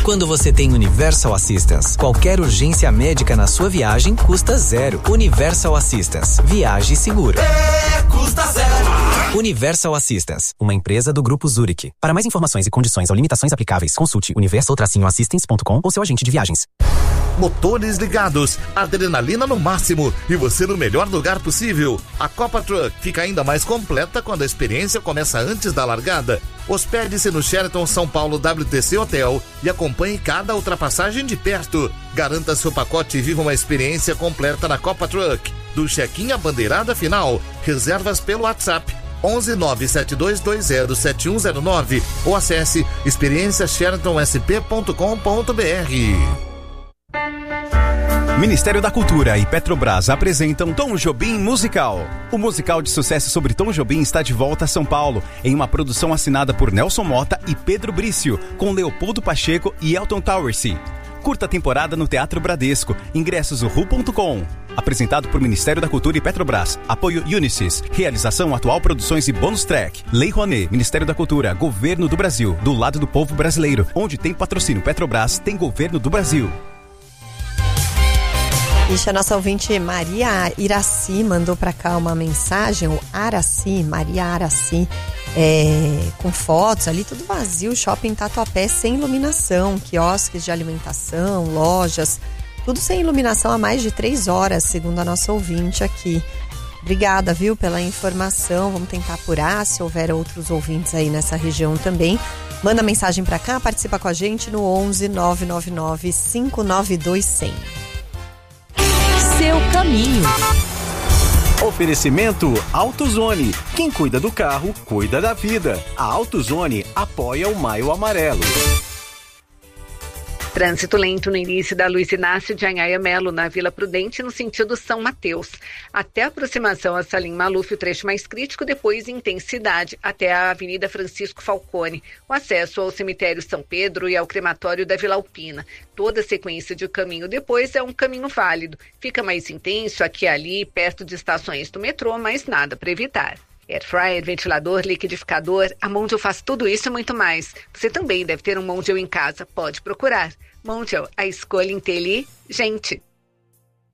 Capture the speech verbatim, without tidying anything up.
Quando você tem Universal Assistance, qualquer urgência médica na sua viagem custa zero. Universal Assistance. Viaje seguro. É, custa zero. Universal Assistance, uma empresa do Grupo Zurich. Para mais informações e condições ou limitações aplicáveis, consulte universal assistance ponto com ou seu agente de viagens. Motores ligados, adrenalina no máximo e você no melhor lugar possível. A Copa Truck fica ainda mais completa quando a experiência começa antes da largada. Hospede-se no Sheraton São Paulo W T C Hotel e acompanhe cada ultrapassagem de perto. Garanta seu pacote e viva uma experiência completa na Copa Truck. Do check-in à bandeirada final, reservas pelo WhatsApp onze nove sete dois dois zero sete um zero nove ou acesse experiência sheraton s p ponto com ponto b r. Ministério da Cultura e Petrobras apresentam Tom Jobim Musical. O musical de sucesso sobre Tom Jobim está de volta a São Paulo, em uma produção assinada por Nelson Mota e Pedro Brício, com Leopoldo Pacheco e Elton Towersey. Curta temporada no Teatro Bradesco. Ingressos ru ponto com. Apresentado por Ministério da Cultura e Petrobras. Apoio Unisys. Realização Atual Produções e Bônus Track. Lei Rouanet. Ministério da Cultura. Governo do Brasil. Do lado do povo brasileiro. Onde tem patrocínio Petrobras, tem Governo do Brasil. Ixi, a nossa ouvinte Maria Iraci mandou para cá uma mensagem, o Araci, Maria Araci, é, com fotos ali, tudo vazio, shopping Tatuapé sem iluminação, quiosques de alimentação, lojas, tudo sem iluminação há mais de três horas, segundo a nossa ouvinte aqui. Obrigada, viu, pela informação, vamos tentar apurar se houver outros ouvintes aí nessa região também. Manda mensagem para cá, participa com a gente no onze nove nove nove cinco nove dois zero zero. Seu caminho. Oferecimento AutoZone. Quem cuida do carro, cuida da vida. A AutoZone apoia o Maio Amarelo. Trânsito lento no início da Luiz Inácio de Anhaia Melo, na Vila Prudente, no sentido São Mateus. Até a aproximação a Salim Maluf, o trecho mais crítico, depois intensidade até a Avenida Francisco Falcone. O acesso ao cemitério São Pedro e ao crematório da Vila Alpina. Toda a sequência de caminho depois é um caminho válido. Fica mais intenso aqui e ali, perto de estações do metrô, mas nada para evitar. Air fryer, ventilador, liquidificador, a Mondial faz tudo isso e muito mais. Você também deve ter um Mondial em casa, pode procurar. Mondial, a escolha inteligente.